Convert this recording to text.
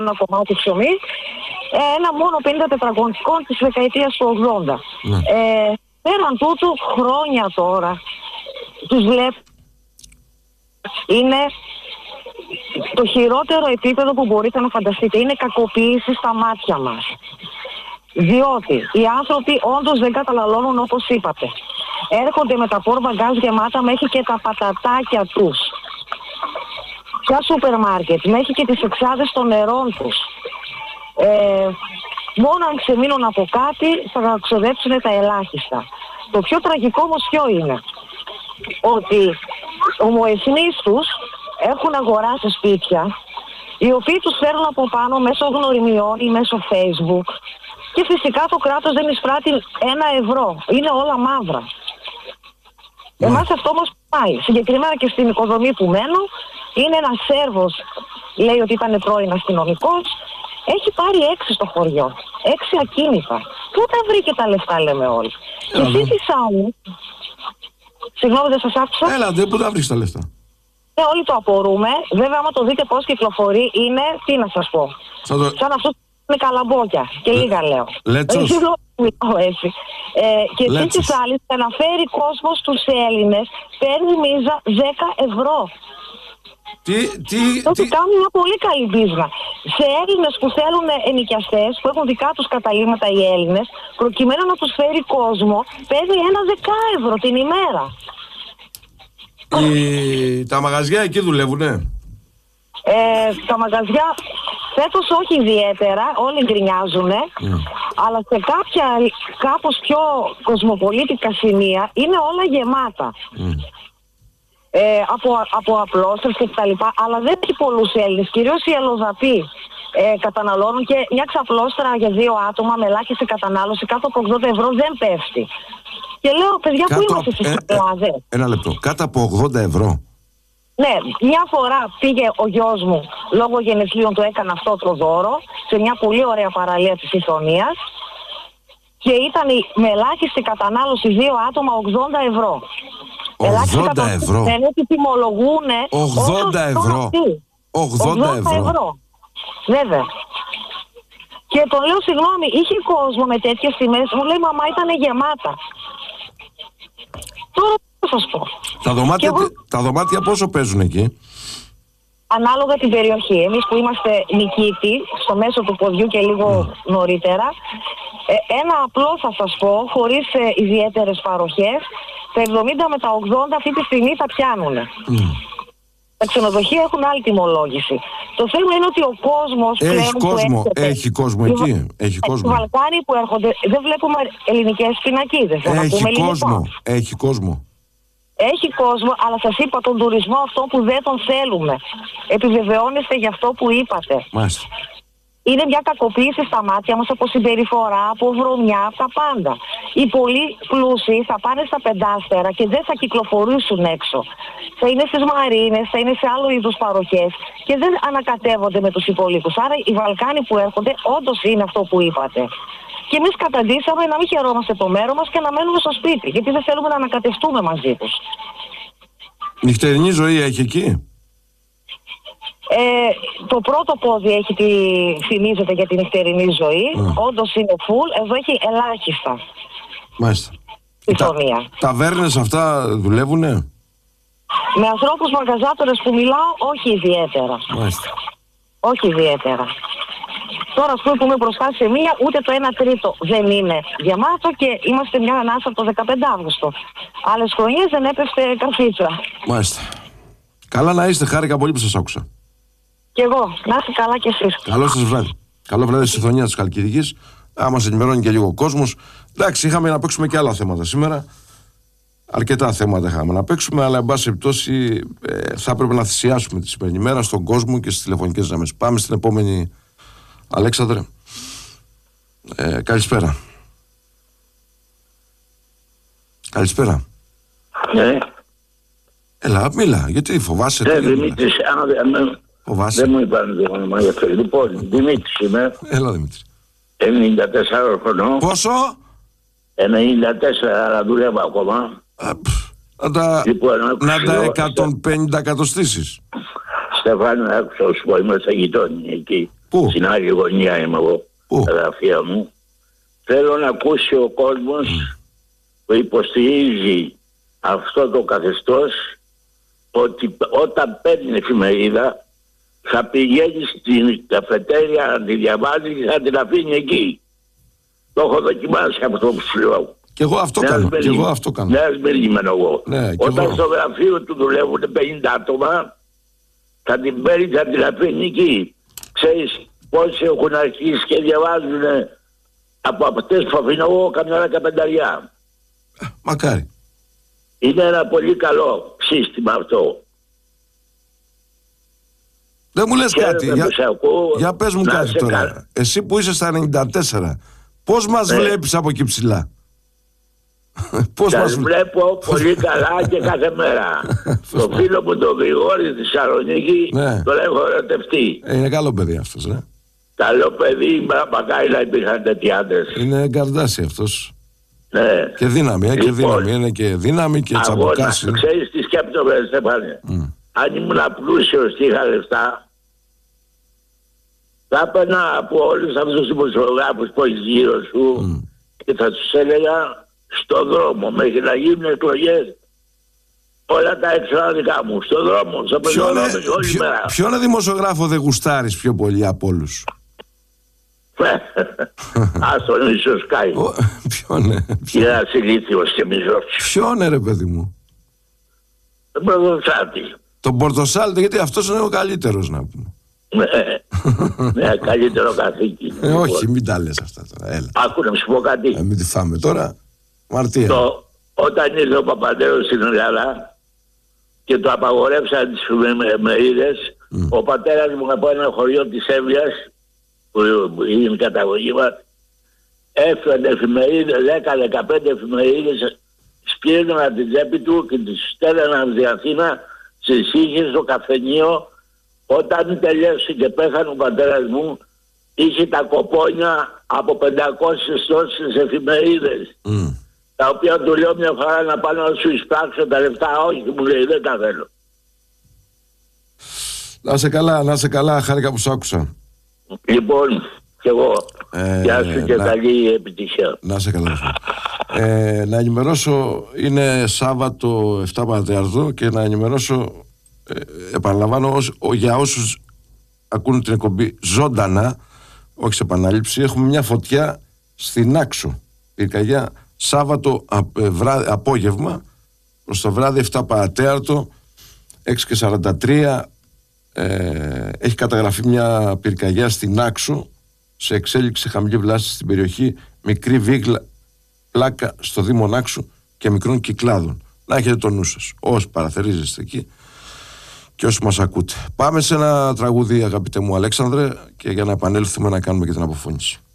ένα κομμάτι ψωμί, ένα μόνο 50 τετραγωνικών της δεκαετίας του 80. Πέραν τούτου, χρόνια τώρα, τους βλέπω. Είναι το χειρότερο επίπεδο που μπορείτε να φανταστείτε. Είναι κακοποίηση στα μάτια μας. Διότι οι άνθρωποι όντως δεν καταναλώνουν όπως είπατε. Έρχονται με τα πόρμπαγκάζ γεμάτα μέχρι και τα πατατάκια τους. Ποια σούπερ μάρκετ, μέχρι και τις εξάδες των νερών τους. Μόνο αν ξεμείνουν από κάτι θα ξοδέψουν τα ελάχιστα. Το πιο τραγικό όμως ποιο είναι? Ότι ομοεθνείς τους έχουν αγοράσει σπίτια, οι οποίοι τους φέρνουν από πάνω μέσω γνωριμιών ή μέσω Facebook, και φυσικά το κράτος δεν εισπράττει €1. Είναι όλα μαύρα. Εμάς αυτό όμως πάει. Συγκεκριμένα και στην οικοδομή που μένω, είναι ένας Σέρβος, λέει ότι ήταν πρώην αστυνομικός, έχει πάρει 6 στο χωριό. 6 ακίνητα. Πού τα βρήκε τα λεφτά, λέμε όλοι. Και εσείς τις άλλες. Συγγνώμη, δεν σας άκουσα. Έλατε, πού τα βρήκε τα λεφτά? Όλοι το απορούμε. Βέβαια, άμα το δείτε πώς κυκλοφορεί, είναι, τι να σας πω, σαν αυτό με καλαμπόκια. Και λίγα λέω. Λέτσος. Έτσι. Και εσείς τις άλλες, αναφέρει κόσμο στους Έλληνες, παίρνει μίζα €10. Ότι κάνουν μια πολύ καλή μπίζνα. Σε Έλληνες που θέλουν ενοικιαστές, που έχουν δικά τους καταλύματα οι Έλληνες, προκειμένου να τους φέρει κόσμο, παίρνει €10 την ημέρα. Τα μαγαζιά εκεί δουλεύουνε? Τα μαγαζιά φέτος όχι ιδιαίτερα, όλοι γκρινιάζουνε, αλλά σε κάποια κάπως πιο κοσμοπολίτικα σημεία είναι όλα γεμάτα. Από απλώστρες και τα λοιπά, αλλά δεν έχει πολλούς Έλληνες, κυρίως οι αλλοδαποί καταναλώνουν, και μια ξαπλώστρα για 2 άτομα με ελάχιστη κατανάλωση κάτω από €80 δεν πέφτει. Και λέω, παιδιά, πού είμαστε στις Ελλάδες? Ένα λεπτό, κάτω από €80? Ναι, μια φορά πήγε ο γιος μου, λόγω γενεθλίων του έκανα αυτό το δώρο, σε μια πολύ ωραία παραλία της Ιθωνίας, και ήταν με ελάχιστη κατανάλωση 2 άτομα €80. €80? Δεν ότι τιμολογούνε €80? €80? Βέβαια. Και τον λέω, συγγνώμη, είχε κόσμο με τέτοιες τιμές? Μου λέει, μαμά, ήταν γεμάτα. Τώρα τι θα σας πω. Τα δωμάτια πόσο παίζουν εκεί? Ανάλογα την περιοχή. Εμείς που είμαστε Νικήτη, στο μέσο του ποδιού και λίγο νωρίτερα, ένα απλό θα σας πω, χωρίς ιδιαίτερες παροχές, τα 70 με τα 80 αυτή τη στιγμή θα πιάνουν. Τα ξενοδοχεία έχουν άλλη τιμολόγηση. Το θέμα είναι ότι ο κόσμος Έχει κόσμο εκεί? Έχει κόσμο? Οι Βαλκάνοι που έρχονται, δεν βλέπουμε ελληνικές πινακίδες. Έχει κόσμο. Έχει κόσμο, αλλά σας είπα τον τουρισμό αυτό που δεν τον θέλουμε. Επιβεβαιώνεστε για αυτό που είπατε. Μάλιστα. Είναι μια κακοποίηση στα μάτια μας, από συμπεριφορά, από βρωμιά, από τα πάντα. Οι πολύ πλούσιοι θα πάνε στα πεντάστερα και δεν θα κυκλοφορήσουν έξω. Θα είναι στις μαρίνες, θα είναι σε άλλο είδους παροχές και δεν ανακατεύονται με τους υπολείπους. Άρα οι Βαλκάνοι που έρχονται όντως είναι αυτό που είπατε. Και εμείς καταντήσαμε να μην χαιρόμαστε το μέρο μας και να μένουμε στο σπίτι, γιατί δεν θέλουμε να ανακατευτούμε μαζί τους. Νυχτερινή ζωή έχει εκεί? Το πρώτο πόδι έχει θυμίζεται για την νυχτερινή ζωή. Όντως είναι full. Εδώ έχει ελάχιστα. Μάλιστα. Ταβέρνες αυτά δουλεύουνε? Με ανθρώπους μαγαζάτορες που μιλάω, όχι ιδιαίτερα. Μάλιστα. Όχι ιδιαίτερα. Τώρα, ας πούμε, που είμαι μπροστά σε μία, ούτε το 1/3 δεν είναι γεμάτο και είμαστε μια ανάσα από το 15 Αύγουστο. Άλλες χρονιές δεν έπεφτε καρφίτσα. Μάλιστα. Καλά να είστε, χάρηκα πολύ που σας άκουσα. Κι εγώ. Να είστε καλά κι εσείς. Καλό σας βράδυ. Καλό βράδυ στη Ιθωνία της Χαλκιδικής. Μας ενημερώνει και λίγο ο κόσμος. Εντάξει, είχαμε να παίξουμε και άλλα θέματα σήμερα. Αρκετά θέματα είχαμε να παίξουμε, αλλά εν πάση περιπτώσει θα έπρεπε να θυσιάσουμε τη σημερινή μέρα στον κόσμο και στις τηλεφωνικές γραμμές. Πάμε στην επόμενη. Αλέξανδρε, καλησπέρα. Καλησπέρα. Ναι. Έλα, μίλα, γιατί φοβάσαι? Δημήτρης, φοβάσαι? Δεν μου είπαν το όνομα γι' αυτό. Λοιπόν, Δημήτρης είμαι. Έλα, Δημήτρη. 94 χρονών. Πόσο? 94, αλλά δουλεύω ακόμα. Να τα 150 εκατοστήσεις. Στεφάνου, άκουσα σου πω, είμαστε γειτόνι εκεί. Πού? Στην άλλη γωνία είμαι εγώ. Πού? Στα γραφεία μου. Θέλω να ακούσει ο κόσμος που υποστηρίζει αυτό το καθεστώς ότι όταν παίρνει εφημερίδα θα πηγαίνει στην καφετέρια να τη διαβάζει και θα την αφήνει εκεί. Το έχω δοκιμάσει αυτό που σου λέω. Και εγώ αυτό κάνω. Νέας Μελίμενο εγώ. Ναι, όταν στο γραφείο του δουλεύουν 50 άτομα, θα την παίρνει, θα την αφήνει εκεί. Ξέρεις πόσοι έχουν αρχίσει και διαβάζουν από αυτές που αφήνω εγώ καμιά 15. Μακάρι. Είναι ένα πολύ καλό σύστημα αυτό. Δεν μου λες κάτι. Για πες μου κάτι τώρα. Καλά. Εσύ που είσαι στα 94, πώς μας βλέπεις από εκεί ψηλά? Σας βλέπω πολύ καλά και κάθε μέρα. Το φίλο μου τον Γρηγόρη στη Θεσσαλονίκη τον έχω ερωτευτεί. Είναι καλό παιδί αυτός, ναι. Καλό παιδί, μακάρι να υπήρχαν τέτοιοι άντρες. Είναι γκαρδάσι αυτός. Ναι. Και δύναμη, είναι και δύναμη και τσαμποκάση. Ξέρεις τι σκέπτομαι, Στέφανε. Αν ήμουν πλούσιος και είχα λεφτά, θα έπαιρνα από όλους αυτούς τους δημοσιογράφους που έχεις γύρω σου και θα τους έλεγα στον δρόμο μέχρι να γίνουν εκλογές. Όλα τα έξοδα δικά μου, στον δρόμο, στο πεζοδρόμιο, όλη μέρα. Ποιον δημοσιογράφο δεν γουστάρεις πιο πολύ από όλους? Ας τον Ισοσκάι. Ποιον? Ένας ηλίθιος και μισός. Ποιον ρε παιδί μου? Τον Πορτοσάλτη. Τον Πορτοσάλτη, γιατί αυτός είναι ο καλύτερος να πούμε. Ναι, καλύτερο καθήκη. Όχι, μην τα λες αυτά τώρα, έλα. Άκου να σου πω κάτι. Μην τη φάμε τώρα, μαρτία. Όταν ήρθε ο Παπαντέρος στην Ελλάδα και το απαγορεύσαν τις εφημερίδες, ο πατέρας μου από ένα χωριό της Εύβοιας, που είναι η καταγωγή μας, έφερε εφημερίδες, 10-15 εφημερίδες, σπήρναν την τσέπη του και τις στέλναν στην Αθήνα, στις είχες στο καφενείο. Όταν τελείωσε και πέθανε ο πατέρας μου, είχε τα κοπόνια από 500 τόσες εφημερίδες. Τα οποία του λέω μια φορά να πάω να σου εισπράξω τα λεφτά. Όχι, μου λέει, δεν τα θέλω. Να σε καλά, χάρηκα που σ' άκουσα. Λοιπόν, κι εγώ. Γεια σου και καλή επιτυχία. Να σε καλά. Να ενημερώσω, είναι Σάββατο 7 Πατεαρδό και να ενημερώσω, επαναλαμβάνω, για όσους ακούν την εκπομπή ζωντανά, όχι σε επανάληψη, έχουμε μια φωτιά στην Άξο, πυρκαγιά, Σάββατο απόγευμα προς το βράδυ 7 παρατέταρτο, 6:43, έχει καταγραφεί μια πυρκαγιά στην Άξο σε εξέλιξη χαμηλή βλάση στην περιοχή, μικρή βίγλα πλάκα στο Δήμο Άξου και μικρών κυκλάδων. Να έχετε το νου σας όσοι παραθερίζεστε εκεί και όσοι μας ακούτε. Πάμε σε ένα τραγούδι, αγαπητέ μου Αλέξανδρε, και για να επανέλθουμε να κάνουμε και την αποφώνηση.